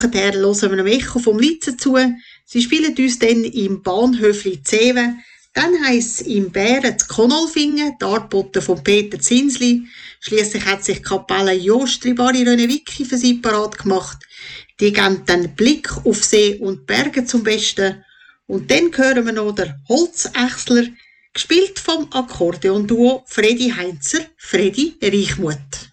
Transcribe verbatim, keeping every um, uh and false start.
Nachher hören wir einem Echo vom Litzen zu. Sie spielen uns dann im Bahnhöfli Zewe. Dann heisst es im Bären zu Konolfingen, die Artboten von Peter Zinsli. Schliesslich hat sich die Kapelle Jostri Bari Rönewicki für sie parat gemacht. Die geben dann Blick auf See und Berge zum Besten. Und dann hören wir noch den Holzächsler, gespielt vom Akkordeonduo Fredi Heinzer, Fredi Reichmuth.